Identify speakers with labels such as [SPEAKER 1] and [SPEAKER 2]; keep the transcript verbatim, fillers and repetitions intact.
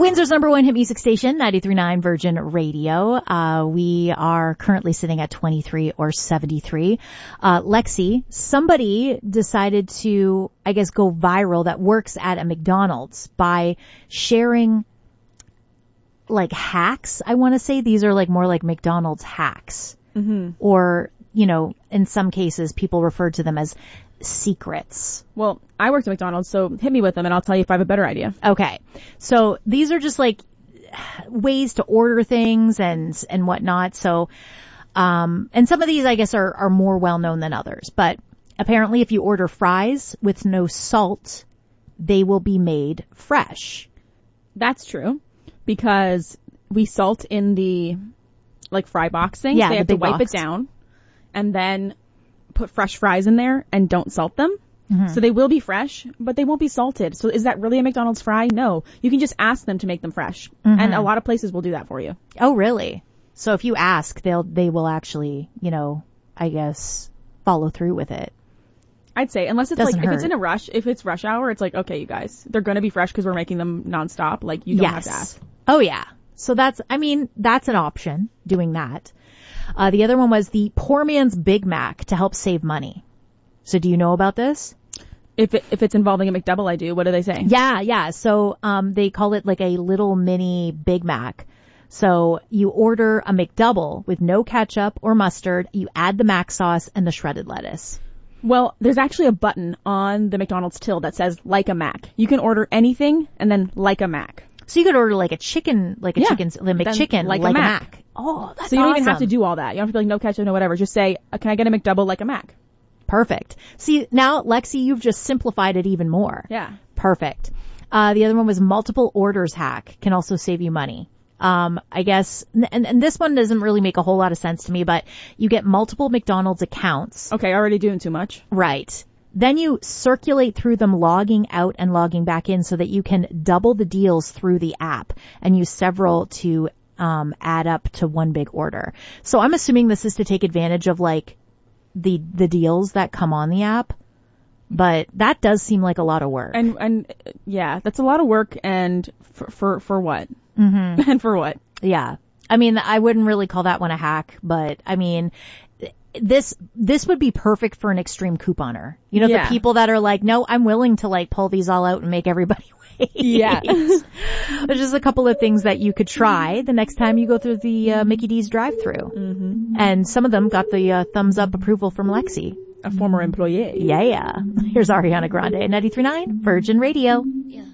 [SPEAKER 1] Windsor's number one hit music station, ninety-three point nine Virgin Radio. Uh, we are currently sitting at twenty-three or seventy-three. Uh, Lexi, somebody decided to, I guess, go viral that works at a McDonald's by sharing like hacks. I want to say these are like more like McDonald's hacks. Mm-hmm. Or, you know, in some cases people refer to them as secrets.
[SPEAKER 2] Well, I worked at McDonald's, so hit me with them and I'll tell you if I have a better idea.
[SPEAKER 1] Okay. So these are just like ways to order things and, and whatnot. So, um, and some of these I guess are, are more well known than others, but apparently if you order fries with no salt, they will be made fresh.
[SPEAKER 2] That's true because we salt in the like fry box thing.
[SPEAKER 1] Yeah,
[SPEAKER 2] they
[SPEAKER 1] the
[SPEAKER 2] have to
[SPEAKER 1] big
[SPEAKER 2] wipe
[SPEAKER 1] box.
[SPEAKER 2] it down and then put fresh fries in there and don't salt them.
[SPEAKER 1] Mm-hmm.
[SPEAKER 2] So they will be fresh, but they won't be salted. So is that really a McDonald's fry? No. You can just ask them to make them fresh. Mm-hmm. And a lot of places will do that for you.
[SPEAKER 1] Oh, really? So if you ask, they'll, they will actually, you know, I guess follow through with it.
[SPEAKER 2] I'd say, unless it's
[SPEAKER 1] Doesn't
[SPEAKER 2] like,
[SPEAKER 1] hurt.
[SPEAKER 2] if it's in a rush, if it's rush hour, it's like, okay, you guys, they're going to be fresh because we're making them nonstop. Like, you don't
[SPEAKER 1] yes.
[SPEAKER 2] have to ask.
[SPEAKER 1] Oh, yeah. So that's, I mean, that's an option, doing that. Uh, the other one was the poor man's Big Mac to help save money. So do you know about this?
[SPEAKER 2] If it, if it's involving a McDouble, I do. What do they say?
[SPEAKER 1] Yeah, yeah. So, um, they call it like a little mini Big Mac. So you order a McDouble with no ketchup or mustard. You add the mac sauce and the shredded lettuce.
[SPEAKER 2] Well, there's actually a button on the McDonald's till that says like a Mac. You can order anything and then like a Mac.
[SPEAKER 1] So you could order like a chicken, like a
[SPEAKER 2] Yeah.
[SPEAKER 1] chicken, like McChicken,
[SPEAKER 2] Like
[SPEAKER 1] like,
[SPEAKER 2] a
[SPEAKER 1] a
[SPEAKER 2] Mac.
[SPEAKER 1] Mac. Oh, that's
[SPEAKER 2] So you don't
[SPEAKER 1] awesome.
[SPEAKER 2] even have to do all that. You don't have to be like no ketchup, no whatever. Just say, uh, can I get a McDouble like a Mac?
[SPEAKER 1] Perfect. See, now, Lexi, you've just simplified it even more.
[SPEAKER 2] Yeah.
[SPEAKER 1] Perfect. Uh, the other one was multiple orders hack can also save you money. Um, I guess, and, and this one doesn't really make a whole lot of sense to me, but you get multiple McDonald's accounts.
[SPEAKER 2] Okay, already doing too much.
[SPEAKER 1] Right. Then you circulate through them, logging out and logging back in so that you can double the deals through the app and use several to um, add up to one big order. So I'm assuming this is to take advantage of like the the deals that come on the app, but that does seem like a lot of work.
[SPEAKER 2] And and uh, yeah, that's a lot of work. And for for, for what? Mm-hmm. And for what?
[SPEAKER 1] Yeah. I mean, I wouldn't really call that one a hack, but I mean, this, this would be perfect for an extreme couponer. You know,
[SPEAKER 2] Yeah.
[SPEAKER 1] the people that are like, no, I'm willing to like pull these all out and make everybody wait.
[SPEAKER 2] Yeah.
[SPEAKER 1] There's just a couple of things that you could try the next time you go through the uh, Mickey D's drive-thru. Mm-hmm. And some of them got the uh, thumbs up approval from Lexi.
[SPEAKER 2] A former employee.
[SPEAKER 1] Yeah. Here's Ariana Grande, ninety-three point nine Virgin Radio.
[SPEAKER 3] Yeah.